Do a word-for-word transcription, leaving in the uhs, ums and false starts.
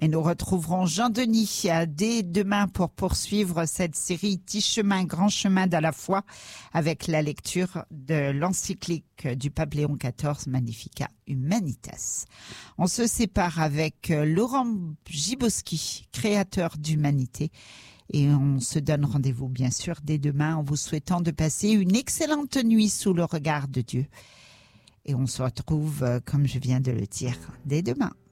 Et nous retrouverons Jean-Denis dès demain pour poursuivre cette série Petit chemin, grand chemin de la foi avec la lecture de l'encyclique du pape Léon quatorze, Magnificat Humanitas. On se sépare avec Laurent Gibowski, créateur d'Humanité. Et on se donne rendez-vous bien sûr dès demain en vous souhaitant de passer une excellente nuit sous le regard de Dieu. Et on se retrouve, comme je viens de le dire, dès demain.